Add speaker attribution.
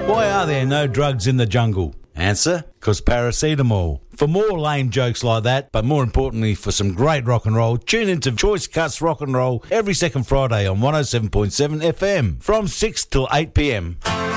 Speaker 1: Why are there no drugs in the jungle? Answer, because paracetamol. For more lame jokes like that, but more importantly for some great rock and roll, tune into Choice Cuts Rock and Roll every second Friday on 107.7 FM from 6 till 8 p.m.